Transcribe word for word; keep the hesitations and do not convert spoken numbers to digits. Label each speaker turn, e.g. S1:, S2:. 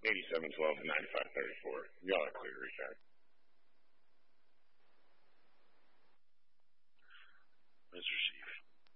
S1: eighty-seven twelve to ninety-five thirty-four. Y'all are clear to reach out.